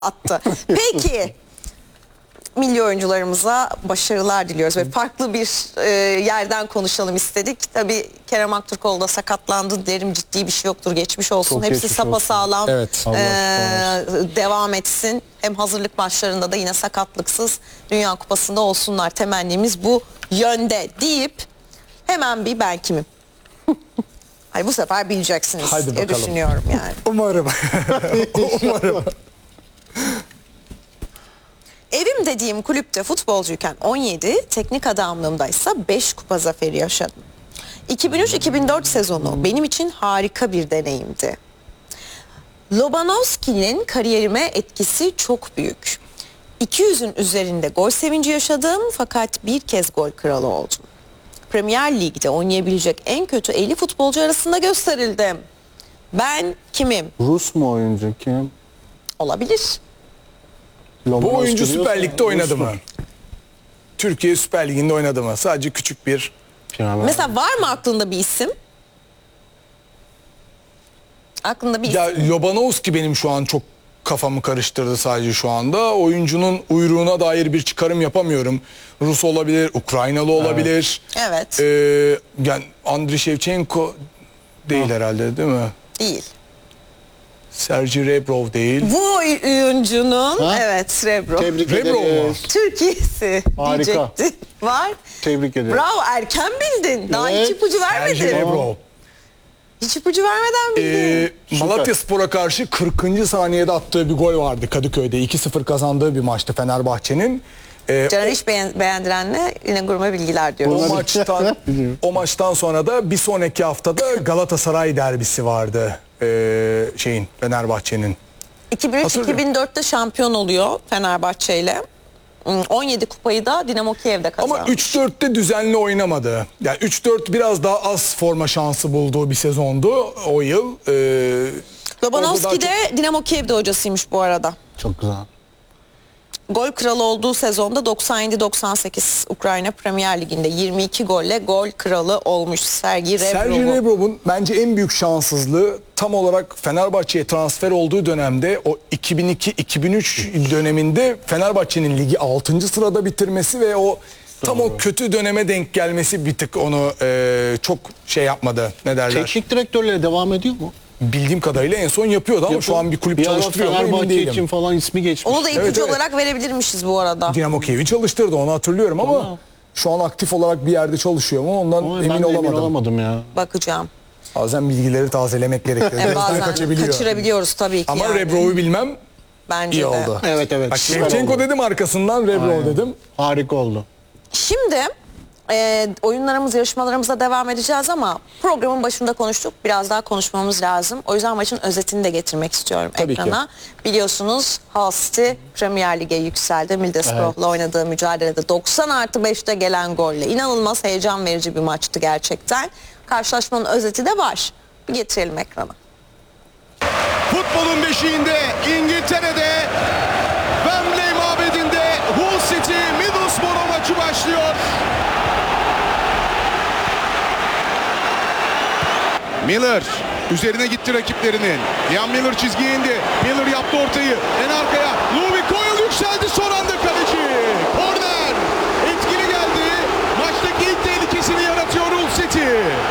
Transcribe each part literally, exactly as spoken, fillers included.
attı. Peki milli oyuncularımıza başarılar diliyoruz ve farklı bir e, yerden konuşalım istedik. Tabii Kerem Aktürkoğlu da sakatlandı derim, ciddi bir şey yoktur, geçmiş olsun. Çok Hepsi geçmiş sapasağlam olsun. Evet, Allah e, devam etsin. Hem hazırlık maçlarında da yine sakatlıksız Dünya Kupası'nda olsunlar. Temennimiz bu yönde deyip hemen bir ben kimim? Hayır, bu sefer bileceksiniz Hadi diye bakalım. düşünüyorum yani. Umarım. Umarım. Evim dediğim kulüpte futbolcuyken on yedi, teknik adamlığımdaysa beş kupa zaferi yaşadım. iki bin üç iki bin dört sezonu benim için harika bir deneyimdi. Lobanovski'nin kariyerime etkisi çok büyük. iki yüzün üzerinde gol sevinci yaşadım fakat bir kez gol kralı oldum. Premier Lig'de oynayabilecek en kötü elli futbolcu arasında gösterildim. Ben kimim? Rus mu oyuncu kim? Olabilir. Bu oyuncu Süper Lig'de oynadı mı? mu? Türkiye Süper Ligi'nde oynadı mı? Sadece küçük bir... Mesela var mı aklında bir isim? Aklında bir isim. Ya Lobanovski benim şu an çok kafamı karıştırdı sadece şu anda. Oyuncunun uyruğuna dair bir çıkarım yapamıyorum. Rus olabilir, Ukraynalı olabilir. Evet. Ee, yani Andriy Shevchenko değil Ha. herhalde, değil mi? Değil. Sergey Rebrov değil. Bu oyuncunun Ha? evet Rebro. Tebrik Rebrov mu? ederiz. Türkiye'si Harika. diyecekti. Var. Tebrik ederim. Bravo, erken bildin. Daha Evet. hiç ipucu Sergey vermedin. Rebrov. Hiç ipucu vermeden bildin. Ee, Malatyaspor'a karşı kırkıncı saniyede attığı bir gol vardı Kadıköy'de. iki sıfır kazandığı bir maçtı Fenerbahçe'nin. Ee, Caner hiç beğen beğendirenle yine gurme bilgiler diyoruz. O Bunlar- maçtan Biliyorum. o maçtan sonra da bir sonraki haftada Galatasaray derbisi vardı. Ee, şeyin Fenerbahçe'nin. iki bin üç Hatırlıyorum. iki bin dörtte şampiyon oluyor Fenerbahçe ile. on yedi kupayı da Dinamo Kiev'de kazandı. Ama üç dörtte düzenli oynamadı. Yani üç dört biraz daha az forma şansı bulduğu bir sezondu o yıl. Ee, Lobanovski orada daha de Dinamo Kiev'de hocasıymış bu arada. Çok güzel. Gol kralı olduğu sezonda doksan yedi doksan sekiz Ukrayna Premier Ligi'nde yirmi iki golle gol kralı olmuş Sergey Sergey Rebrov'u. Rebrov'un bence en büyük şanssızlığı tam olarak Fenerbahçe'ye transfer olduğu dönemde o iki bin iki iki bin üç döneminde Fenerbahçe'nin ligi altıncı sırada bitirmesi ve o tam Doğru. o kötü döneme denk gelmesi bir tık onu e, çok şey yapmadı. Ne derler? Teknik direktörlüğe devam ediyor mu? Bildiğim kadarıyla en son yapıyordu ama şu an bir kulüp ara çalıştırıyor mu emin Fenerbahçe değilim. için falan ismi geçmiş. Onu da ipucu Evet, evet. olarak verebilirmişiz bu arada. Dinamo Kiev'i çalıştırdı, onu hatırlıyorum ama Tamam. şu an aktif olarak bir yerde çalışıyor mu ondan Ama emin ben de olamadım. emin olamadım ya. Bakacağım. Bazen bilgileri tazelemek gerekiyor. E, Gözden bazen kaçabiliyor. kaçırabiliyoruz tabii ki. Ama yani. Rebrov'u bilmem Bence iyi de. oldu. Evet evet. Bak süper Shevchenko oldu. dedim arkasından Rebrov Aynen. dedim. Harika oldu. Şimdi e, oyunlarımız, yarışmalarımıza devam edeceğiz ama programın başında konuştuk. Biraz daha konuşmamız lazım. O yüzden maçın özetini de getirmek istiyorum Tabii ekrana. Biliyorsunuz Hull City Premier Lig'e yükseldi. Middlesbrough'la Evet. oynadığı mücadelede doksan artı beşte gelen golle inanılmaz heyecan verici bir maçtı gerçekten. Karşılaşmanın özeti de var. Bir getirelim ekrana. Futbolun beşiğinde İngiltere'de Wembley mabedinde Hull City Middlesbrough maçı başlıyor. Miller üzerine gitti rakiplerinin. Liam Miller çizgiye indi. Miller yaptı ortayı. En arkaya Louis Coyle yükseldi, son anda kaleci. Korner. Etkili geldi. Maçtaki ilk tehlikesini yaratıyor Hull City.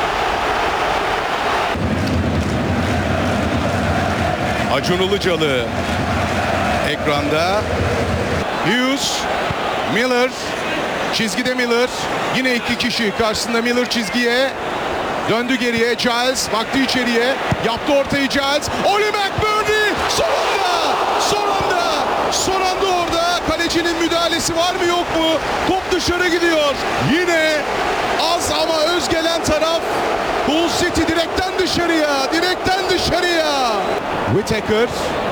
Acun Ilıcalı ekranda. Hughes, Miller, çizgide Miller. Yine iki kişi karşısında, Miller çizgiye. Döndü geriye, Giles baktı içeriye. Yaptı ortayı Giles. Oli McBurney son anda! Son anda! Son anda orada. Kalecinin müdahalesi var mı yok mu? Top dışarı gidiyor. Yine az ama öz gelen taraf Hull City, direkten dışarıya, direkten dışarıya. Whittaker.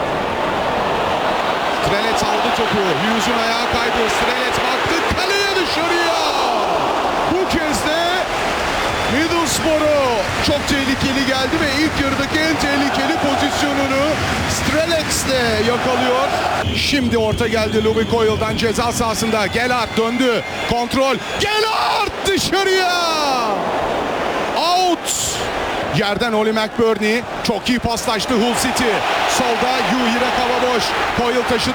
Strelet aldı topu. Hughes'un ayağı kaydı. Strelet baktı kaleye, dışarıya. Bu kez de Middlesbrough çok tehlikeli geldi ve ilk yarıdaki en tehlikeli pozisyonunu Strelets'le yakalıyor. Şimdi orta geldi Louis Coyle'dan ceza sahasında. Gelhardt döndü. Kontrol. Gelhardt dışarıya. Out. Yerden Oli McBurney çok iyi paslaştı Hull City. Solda Yuhirek hava boş. Coyle taşıdı.